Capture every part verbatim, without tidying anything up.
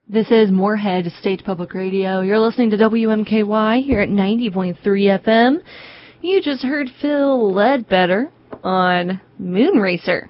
This is Moorhead State Public Radio. You're listening to W M K Y here at ninety point three F M. You just heard Phil Ledbetter on Moonracer.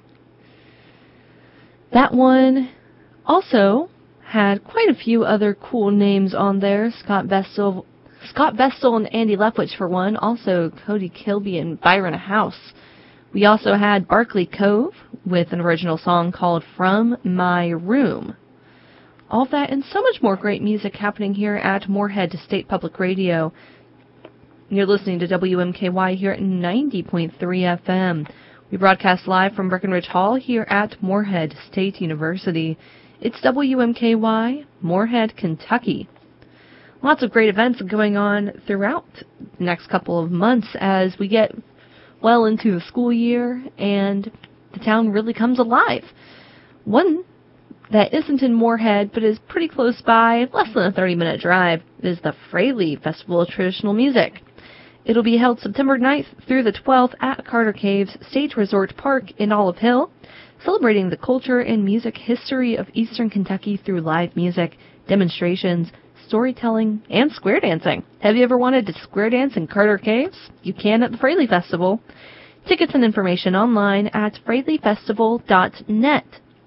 That one also had quite a few other cool names on there. Scott Bestel, Scott Bestel and Andy Leftwich for one. Also Cody Kilby and Byron House. We also had Barclay Cove with an original song called From My Room. All that and so much more great music happening here at Moorhead State Public Radio. You're listening to W M K Y here at ninety point three F M. We broadcast live from Breckenridge Hall here at Moorhead State University. It's W M K Y, Moorhead, Kentucky. Lots of great events going on throughout the next couple of months as we get well into the school year and the town really comes alive. One that isn't in Moorhead, but is pretty close by, less than a thirty-minute drive, is the Fraley Festival of Traditional Music. It'll be held September ninth through the twelfth at Carter Caves State Resort Park in Olive Hill, celebrating the culture and music history of Eastern Kentucky through live music, demonstrations, storytelling, and square dancing. Have you ever wanted to square dance in Carter Caves? You can at the Fraley Festival. Tickets and information online at fraley festival dot net.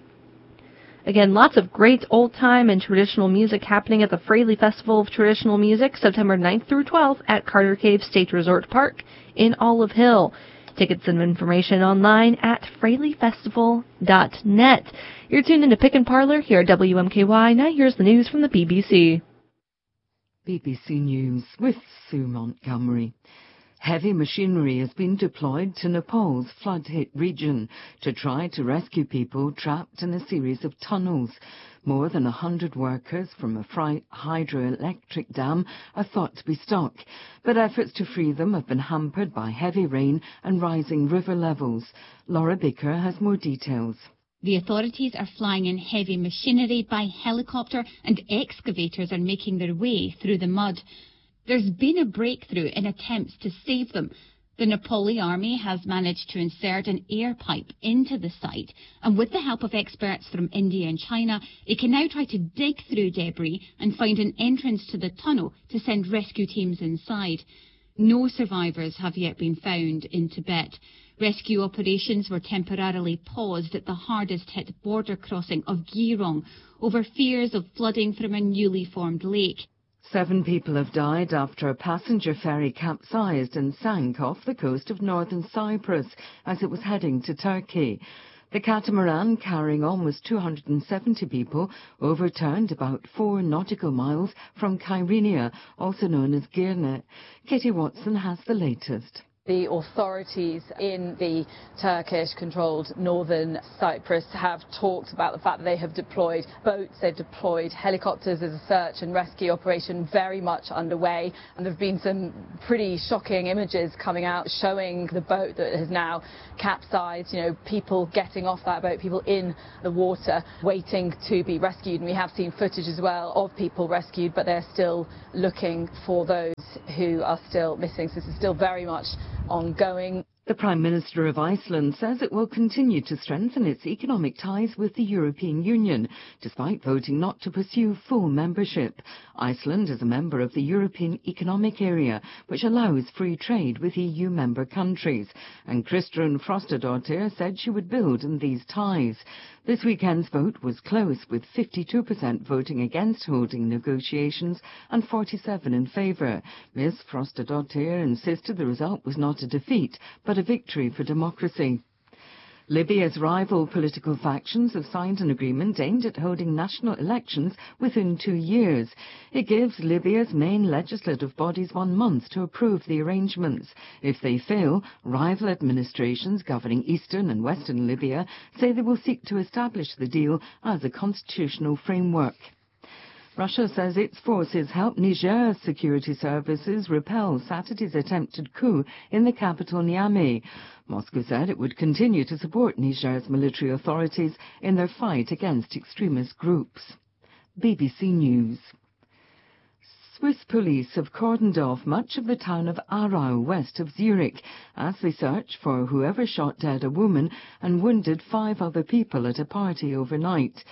Again, lots of great old-time and traditional music happening at the Fraley Festival of Traditional Music, September ninth through twelfth at Carter Cave State Resort Park in Olive Hill. Tickets and information online at fraley festival dot net. You're tuned into Pick and Parlor here at W M K Y. Now here's the news from the B B C. B B C News with Sue Montgomery. Heavy machinery has been deployed to Nepal's flood-hit region to try to rescue people trapped in a series of tunnels. More than one hundred workers from a hydroelectric dam are thought to be stuck, but efforts to free them have been hampered by heavy rain and rising river levels. Laura Bicker has more details. The authorities are flying in heavy machinery by helicopter, and excavators are making their way through the mud. There's been a breakthrough in attempts to save them. The Nepali army has managed to insert an air pipe into the site, and with the help of experts from India and China, they can now try to dig through debris and find an entrance to the tunnel to send rescue teams inside. No survivors have yet been found in Tibet. Rescue operations were temporarily paused at the hardest-hit border crossing of Girong over fears of flooding from a newly formed lake. Seven people have died after a passenger ferry capsized and sank off the coast of northern Cyprus as it was heading to Turkey. The catamaran, carrying almost two hundred seventy people, overturned about four nautical miles from Kyrenia, also known as Girne. Katie Watson has the latest. The authorities in the Turkish-controlled northern Cyprus have talked about the fact that they have deployed boats, they've deployed helicopters. There's a search and rescue operation very much underway, and there have been some pretty shocking images coming out showing the boat that has now capsized, you know, people getting off that boat, people in the water waiting to be rescued. And we have seen footage as well of people rescued, but they're still looking for those who are still missing. So this is still very much ongoing. The Prime Minister of Iceland says it will continue to strengthen its economic ties with the European Union, despite voting not to pursue full membership. Iceland is a member of the European Economic Area, which allows free trade with E U member countries, and Kristrún Frostadóttir said she would build on these ties. This weekend's vote was close, with fifty-two percent voting against holding negotiations and forty-seven in favour. Miz Frostadóttir insisted the result was not a defeat, but a victory for democracy. Libya's rival political factions have signed an agreement aimed at holding national elections within two years. It gives Libya's main legislative bodies one month to approve the arrangements. If they fail, rival administrations governing eastern and western Libya say they will seek to establish the deal as a constitutional framework. Russia says its forces helped Niger's security services repel Saturday's attempted coup in the capital Niamey. Moscow said it would continue to support Niger's military authorities in their fight against extremist groups. B B C News. Swiss police have cordoned off much of the town of Aarau, west of Zurich, as they search for whoever shot dead a woman and wounded five other people at a party overnight.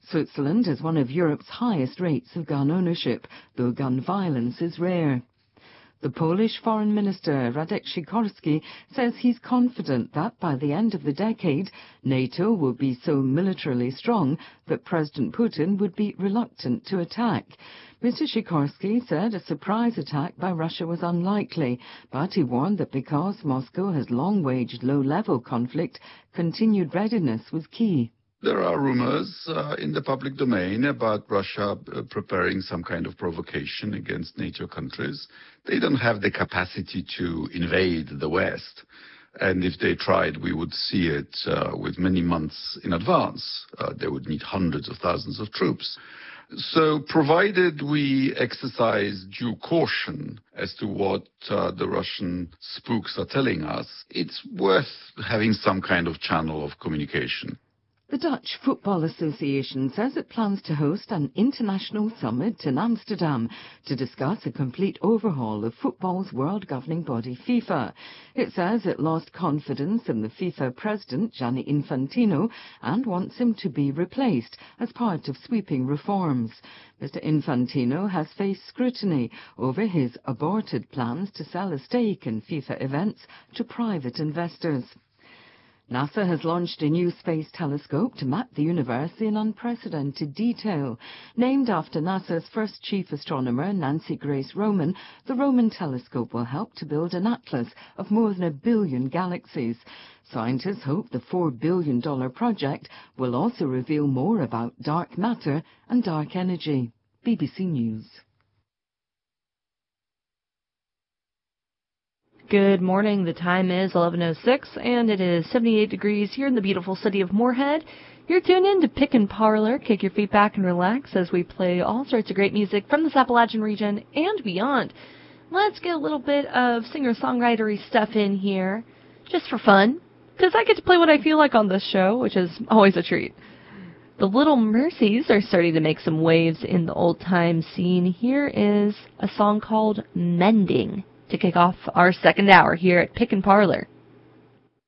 Switzerland has one of Europe's highest rates of gun ownership, though gun violence is rare. The Polish Foreign Minister Radek Sikorski says he's confident that by the end of the decade, NATO will be so militarily strong that President Putin would be reluctant to attack. Mister Sikorski said a surprise attack by Russia was unlikely, but he warned that because Moscow has long waged low-level conflict, continued readiness was key. There are rumors uh, in the public domain about Russia uh, preparing some kind of provocation against NATO countries. They don't have the capacity to invade the West. And if they tried, we would see it uh, with many months in advance. Uh, they would need hundreds of thousands of troops. So provided we exercise due caution as to what uh, the Russian spooks are telling us, it's worth having some kind of channel of communication. The Dutch Football Association says it plans to host an international summit in Amsterdam to discuss a complete overhaul of football's world governing body FIFA. It says it lost confidence in the FIFA president, Gianni Infantino, and wants him to be replaced as part of sweeping reforms. Mister Infantino has faced scrutiny over his aborted plans to sell a stake in FIFA events to private investors. NASA has launched a new space telescope to map the universe in unprecedented detail. Named after NASA's first chief astronomer, Nancy Grace Roman, the Roman telescope will help to build an atlas of more than a billion galaxies. Scientists hope the four billion dollars project will also reveal more about dark matter and dark energy. B B C News. Good morning. The time is eleven oh six, and it is seventy-eight degrees here in the beautiful city of Moorhead. You're tuned in to Pick and Parlor. Kick your feet back and relax as we play all sorts of great music from this Appalachian region and beyond. Let's get a little bit of singer-songwritery stuff in here, just for fun, because I get to play what I feel like on this show, which is always a treat. The Little Mercies are starting to make some waves in the old-time scene. Here is a song called Mending to kick off our second hour here at Pick and Parlor.